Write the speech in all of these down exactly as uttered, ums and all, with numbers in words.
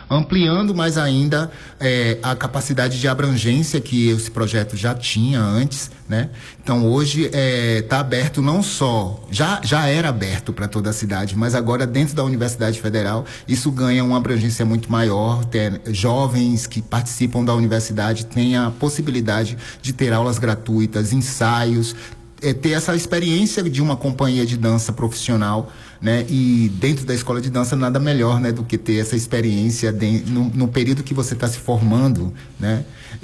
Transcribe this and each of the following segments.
ampliando mais ainda é, a capacidade de abrangência que esse projeto já tinha antes, né? Então hoje está aberto não só, já, já era aberto para toda a cidade, mas agora dentro da Universidade Federal isso ganha uma abrangência muito maior. Ter, jovens que participam da universidade têm a possibilidade de ter aulas gratuitas, ensaios, é, ter essa experiência de uma companhia de dança profissional, né? E dentro da escola de dança nada melhor, né, do que ter essa experiência de, no, no período que você está se formando, né?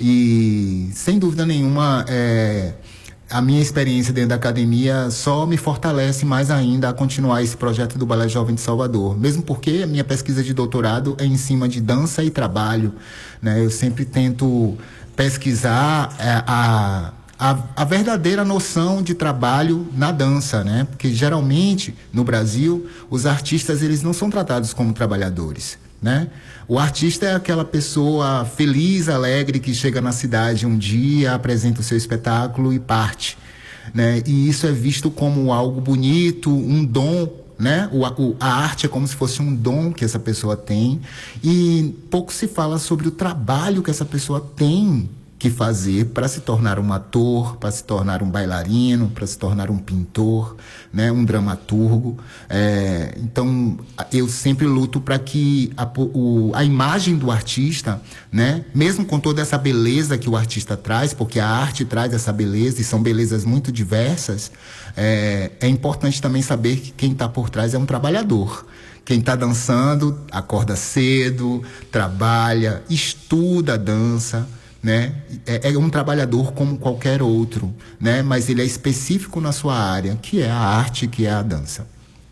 E sem dúvida nenhuma é, a minha experiência dentro da academia só me fortalece mais ainda a continuar esse projeto do Balé Jovem de Salvador, mesmo porque a minha pesquisa de doutorado é em cima de dança e trabalho, né? Eu sempre tento pesquisar é, a A, a verdadeira noção de trabalho na dança, né? Porque geralmente no Brasil os artistas eles não são tratados como trabalhadores, né? O artista é aquela pessoa feliz, alegre que chega na cidade um dia, apresenta o seu espetáculo e parte, né? E isso é visto como algo bonito, um dom, né? O, o, a arte é como se fosse um dom que essa pessoa tem e pouco se fala sobre o trabalho que essa pessoa tem que fazer para se tornar um ator, para se tornar um bailarino, para se tornar um pintor, né, um dramaturgo. É, então, eu sempre luto para que a, o, a imagem do artista, né, mesmo com toda essa beleza que o artista traz, porque a arte traz essa beleza e são belezas muito diversas, é, é importante também saber que quem está por trás é um trabalhador. Quem está dançando acorda cedo, trabalha, estuda a dança, né? É, é um trabalhador como qualquer outro, né? Mas ele é específico na sua área, que é a arte, que é a dança.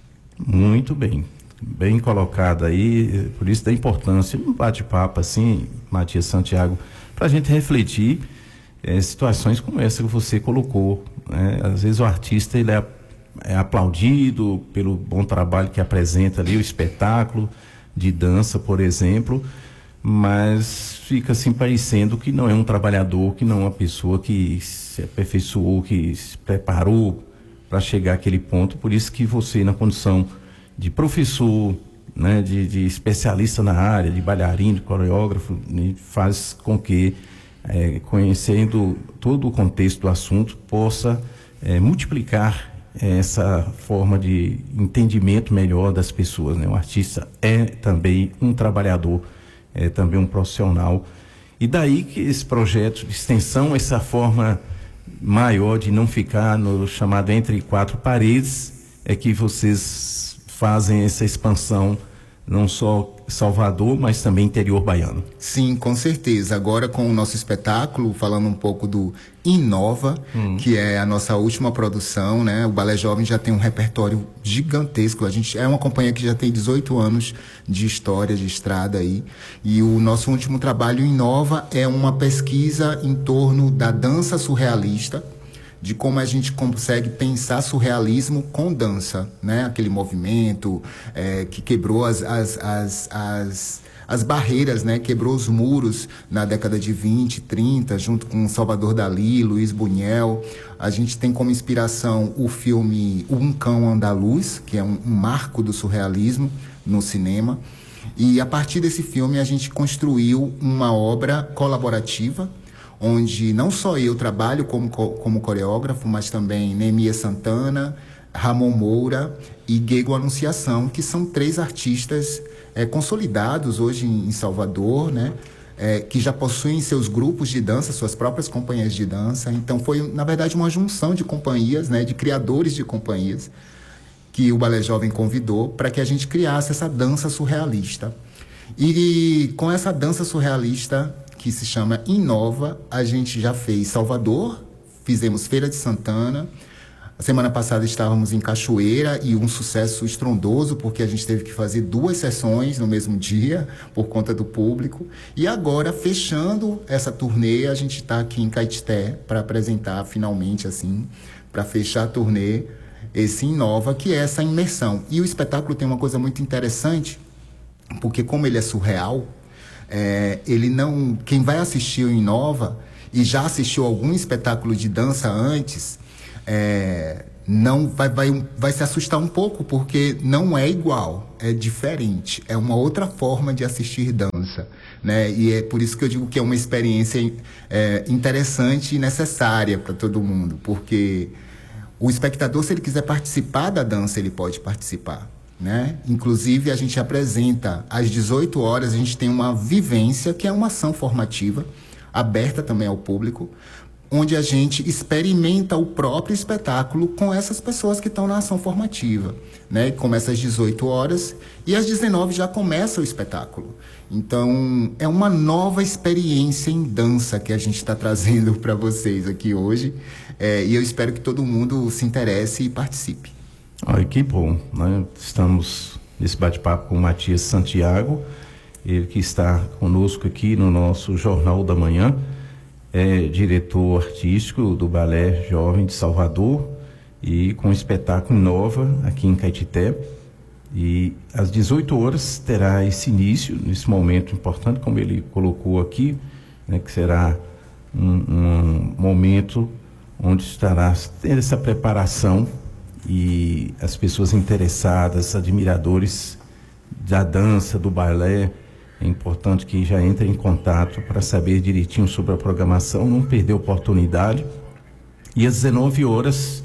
Muito bem, bem colocado aí, por isso da importância de um bate-papo assim, Matias Santiago, para a gente refletir é, situações como essa que você colocou, né? Às vezes o artista ele é, é aplaudido pelo bom trabalho que apresenta ali, o espetáculo de dança, por exemplo, mas fica assim parecendo que não é um trabalhador, que não é uma pessoa que se aperfeiçoou, que se preparou para chegar àquele ponto. Por isso que você, na condição de professor, né, de, de especialista na área, de bailarino, de coreógrafo, né, faz com que, é, conhecendo todo o contexto do assunto, possa é, multiplicar essa forma de entendimento melhor das pessoas, né? O artista é também um trabalhador, é também um profissional. E daí que esse projeto de extensão, essa forma maior de não ficar no chamado entre quatro paredes, é que vocês fazem essa expansão, não só Salvador, mas também interior baiano. Sim, com certeza. Agora com o nosso espetáculo, falando um pouco do Inova, hum. que é a nossa última produção, né? O Balé Jovem já tem um repertório gigantesco. A gente é uma companhia que já tem dezoito anos de história, de estrada aí. E o nosso último trabalho, Inova, é uma pesquisa em torno da dança surrealista, de como a gente consegue pensar surrealismo com dança, né? Aquele movimento é, que quebrou as, as, as, as, as barreiras, né? Quebrou os muros na década de vinte, trinta, junto com Salvador Dalí, Luiz Buñuel. A gente tem como inspiração o filme Um Cão Andaluz, que é um, um marco do surrealismo no cinema. E a partir desse filme a gente construiu uma obra colaborativa, onde não só eu trabalho como, como coreógrafo, mas também Neemias Santana, Ramon Moura e Gego Anunciação, que são três artistas é, consolidados hoje em, em Salvador, né? É, que já possuem seus grupos de dança, suas próprias companhias de dança. Então foi, na verdade, uma junção de companhias, né? De criadores de companhias, que o Balé Jovem convidou para que a gente criasse essa dança surrealista. E com essa dança surrealista, que se chama Inova, a gente já fez Salvador, fizemos Feira de Santana. A semana passada estávamos em Cachoeira e um sucesso estrondoso, porque a gente teve que fazer duas sessões no mesmo dia, por conta do público. E agora, fechando essa turnê, a gente está aqui em Caetité para apresentar finalmente, assim, para fechar a turnê, esse Inova, que é essa imersão. E o espetáculo tem uma coisa muito interessante, porque como ele é surreal, É, ele não, quem vai assistir o Inova e já assistiu algum espetáculo de dança antes, é, não vai, vai, vai se assustar um pouco, porque não é igual, é diferente, é uma outra forma de assistir dança, né? E é por isso que eu digo que é uma experiência é, interessante e necessária para todo mundo, porque o espectador, se ele quiser participar da dança, ele pode participar, né? Inclusive, a gente apresenta às dezoito horas, a gente tem uma vivência, que é uma ação formativa, aberta também ao público, onde a gente experimenta o próprio espetáculo com essas pessoas que estão na ação formativa, né? Começa às dezoito horas e às dezenove já começa o espetáculo. Então, é uma nova experiência em dança que a gente está trazendo para vocês aqui hoje, é, e eu espero que todo mundo se interesse e participe. Olha, que bom, né? Estamos nesse bate-papo com o Matias Santiago, ele que está conosco aqui no nosso Jornal da Manhã, é diretor artístico do Balé Jovem de Salvador e com o espetáculo Nova aqui em Caetité. E às dezoito horas terá esse início, nesse momento importante, como ele colocou aqui, né, que será um, um momento onde estará tendo essa preparação e as pessoas interessadas, admiradores da dança, do balé. É importante que já entre em contato para saber direitinho sobre a programação, não perder a oportunidade. E às dezenove horas,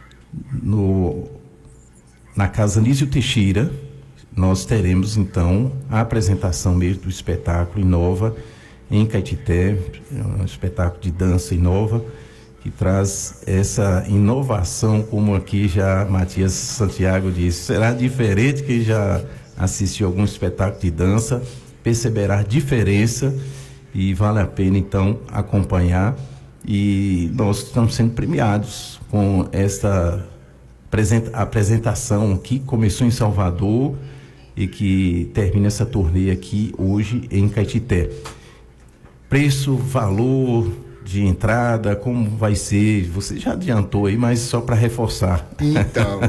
no, na Casa Nísio Teixeira, nós teremos então a apresentação mesmo do espetáculo Inova em Caetité, um espetáculo de dança Inova, que traz essa inovação, como aqui já Matias Santiago disse. Será diferente, que já assistiu algum espetáculo de dança, perceberá a diferença e vale a pena então acompanhar. E nós estamos sendo premiados com esta apresentação que começou em Salvador e que termina essa turnê aqui hoje em Caetité. Preço, valor de entrada, como vai ser? Você já adiantou aí, mas só para reforçar. Então,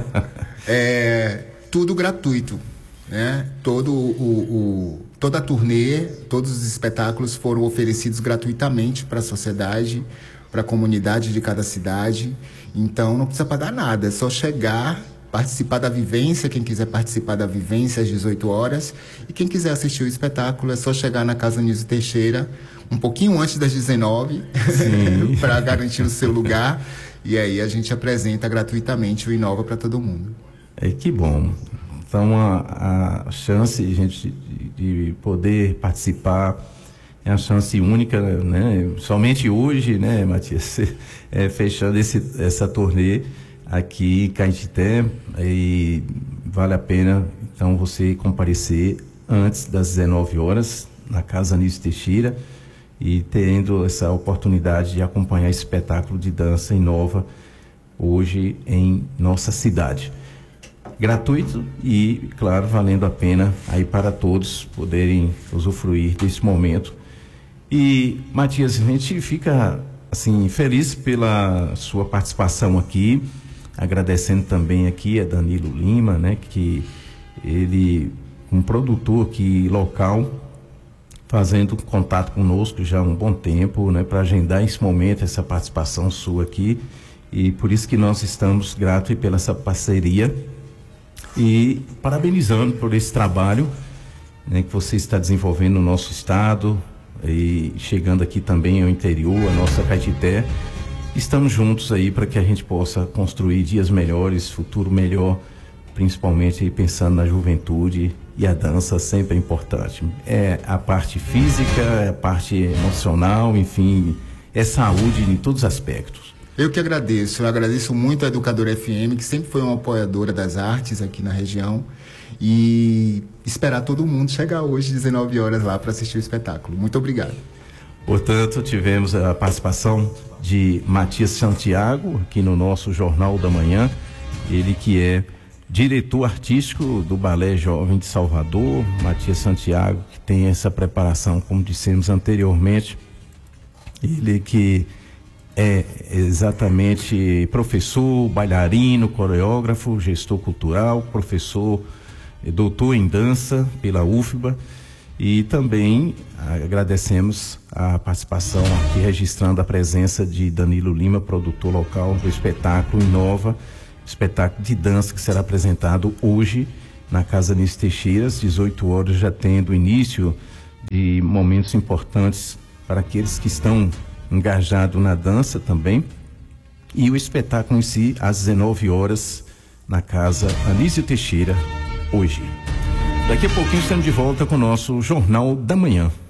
é tudo gratuito, né? Todo o, o, toda a turnê, todos os espetáculos foram oferecidos gratuitamente para a sociedade, para a comunidade de cada cidade. Então, não precisa pagar nada, é só chegar, participar da vivência. Quem quiser participar da vivência às dezoito horas, e quem quiser assistir o espetáculo é só chegar na Casa Nísio Teixeira um pouquinho antes das dezenove para garantir o seu lugar, e aí a gente apresenta gratuitamente o Inova para todo mundo. É, que bom. Então a, a chance de, gente, de, de poder participar é uma chance única, né? Somente hoje, né, Matias, é, fechando esse, essa turnê aqui em Caetité, e vale a pena então você comparecer antes das dezenove horas na Casa Nísio Teixeira e tendo essa oportunidade de acompanhar esse espetáculo de dança Inova hoje em nossa cidade. Gratuito e, claro, valendo a pena aí para todos poderem usufruir desse momento. E, Matias, a gente fica assim feliz pela sua participação aqui, agradecendo também aqui a Danilo Lima, né, que ele, um produtor aqui local, fazendo contato conosco já há um bom tempo, né, para agendar esse momento, essa participação sua aqui, e por isso que nós estamos gratos pela essa parceria e parabenizando por esse trabalho, né, que você está desenvolvendo no nosso estado e chegando aqui também ao interior, a nossa Caetité. Estamos juntos aí para que a gente possa construir dias melhores, futuro melhor, principalmente pensando na juventude. E a dança sempre é importante. É a parte física, é a parte emocional, enfim, é saúde em todos os aspectos. Eu que agradeço, eu agradeço muito a Educadora F M, que sempre foi uma apoiadora das artes aqui na região, e esperar todo mundo chegar hoje às dezenove horas lá para assistir o espetáculo. Muito obrigado. Portanto, tivemos a participação de Matias Santiago aqui no nosso Jornal da Manhã, ele que é diretor artístico do Balé Jovem de Salvador. Matias Santiago, que tem essa preparação, como dissemos anteriormente, ele que é exatamente professor, bailarino, coreógrafo, gestor cultural, professor, doutor em dança pela U F B A, e também agradecemos a participação aqui, registrando a presença de Danilo Lima, produtor local do espetáculo Inova, espetáculo de dança que será apresentado hoje na Casa Anísio Teixeira, às dezoito horas, já tendo início de momentos importantes para aqueles que estão engajados na dança também. E o espetáculo em si, às dezenove horas, na Casa Anísio Teixeira, hoje. Daqui a pouquinho estamos de volta com o nosso Jornal da Manhã.